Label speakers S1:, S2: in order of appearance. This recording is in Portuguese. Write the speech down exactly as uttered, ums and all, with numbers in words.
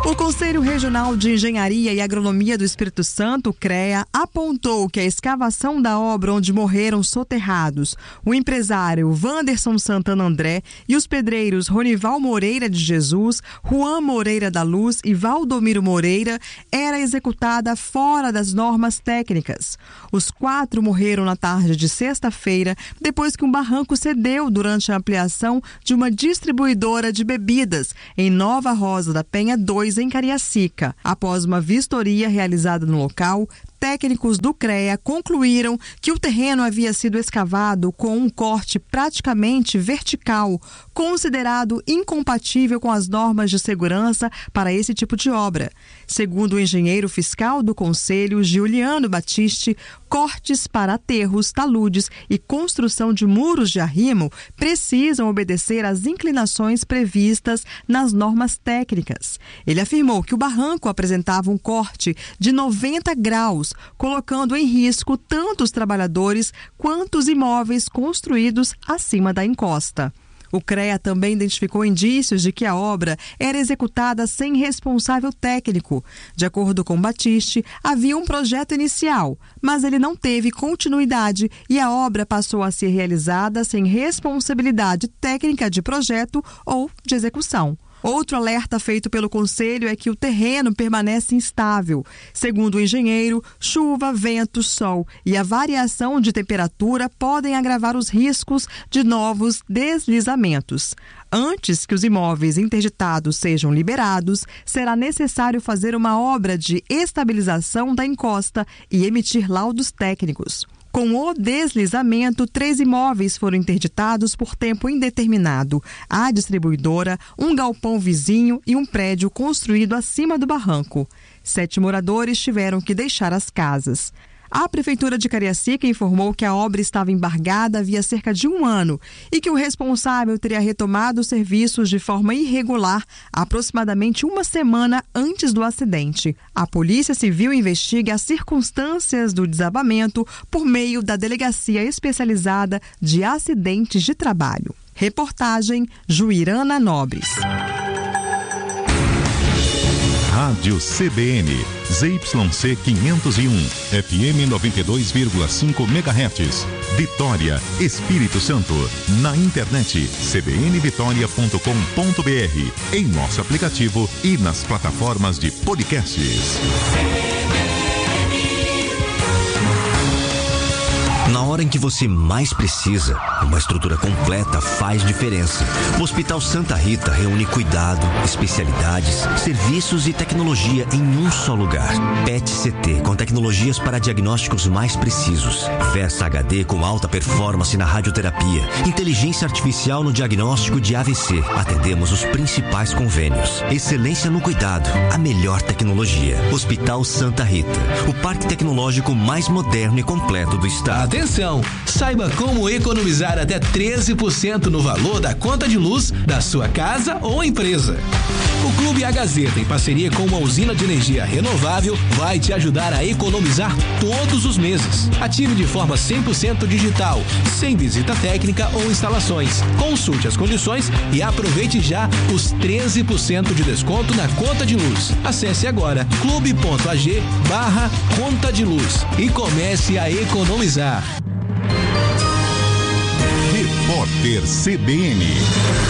S1: O Conselho Regional de Engenharia e Agronomia do Espírito Santo, CREA, apontou que a escavação da obra onde morreram soterrados o empresário Wanderson Santana André e os pedreiros Ronival Moreira de Jesus, Juan Moreira da Luz e Valdomiro Moreira era executada fora das normas técnicas. Os quatro morreram na tarde de sexta-feira, depois que um barranco cedeu durante a ampliação de uma distribuidora de bebidas em Nova Rosa da Penha dois, em Cariacica. Após uma vistoria realizada no local, técnicos do CREA concluíram que o terreno havia sido escavado com um corte praticamente vertical, considerado incompatível com as normas de segurança para esse tipo de obra. Segundo o engenheiro fiscal do Conselho, Giuliano Battisti, cortes para aterros, taludes e construção de muros de arrimo precisam obedecer às inclinações previstas nas normas técnicas. Ele afirmou que o barranco apresentava um corte de noventa graus, colocando em risco tanto os trabalhadores quanto os imóveis construídos acima da encosta. O CREA também identificou indícios de que a obra era executada sem responsável técnico. De acordo com Battisti, havia um projeto inicial, mas ele não teve continuidade e a obra passou a ser realizada sem responsabilidade técnica de projeto ou de execução. Outro alerta feito pelo Conselho é que o terreno permanece instável. Segundo o engenheiro, chuva, vento, sol e a variação de temperatura podem agravar os riscos de novos deslizamentos. Antes que os imóveis interditados sejam liberados, será necessário fazer uma obra de estabilização da encosta e emitir laudos técnicos. Com o deslizamento, três imóveis foram interditados por tempo indeterminado: a distribuidora, um galpão vizinho e um prédio construído acima do barranco. Sete moradores tiveram que deixar as casas. A Prefeitura de Cariacica informou que a obra estava embargada havia cerca de um ano e que o responsável teria retomado os serviços de forma irregular aproximadamente uma semana antes do acidente. A Polícia Civil investiga as circunstâncias do desabamento por meio da Delegacia Especializada de Acidentes de Trabalho. Reportagem Juirana Nobres.
S2: Rádio C B N, Z Y C quinhentos e um, F M noventa e dois vírgula cinco megahertz, Vitória, Espírito Santo. Na internet, c b n vitória ponto com ponto b r, em nosso aplicativo e nas plataformas de podcasts.
S3: Na hora em que você mais precisa, uma estrutura completa faz diferença. O Hospital Santa Rita reúne cuidado, especialidades, serviços e tecnologia em um só lugar. P E T C T, com tecnologias para diagnósticos mais precisos. Versa H D com alta performance na radioterapia. Inteligência artificial no diagnóstico de A V C. Atendemos os principais convênios. Excelência no cuidado, a melhor tecnologia. Hospital Santa Rita, o parque tecnológico mais moderno e completo do estado.
S4: Atenção! Saiba como economizar até treze por cento no valor da conta de luz da sua casa ou empresa. O Clube A Gazeta, em parceria com uma usina de energia renovável, vai te ajudar a economizar todos os meses. Ative de forma cem por cento digital, sem visita técnica ou instalações. Consulte as condições e aproveite já os treze por cento de desconto na conta de luz. Acesse agora clube.ag barra conta de luz e comece a economizar.
S2: Repórter C B N.